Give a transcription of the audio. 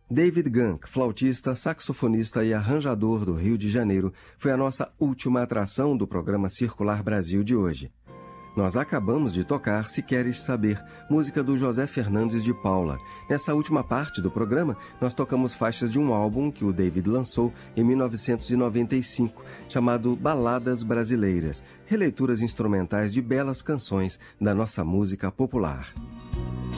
David Gunk, flautista, saxofonista e arranjador do Rio de Janeiro, foi a nossa última atração do programa Circular Brasil de hoje. Nós acabamos de tocar Se Queres Saber, música do José Fernandes de Paula. Nessa última parte do programa, nós tocamos faixas de um álbum que o David lançou em 1995, chamado Baladas Brasileiras, releituras instrumentais de belas canções da nossa música popular.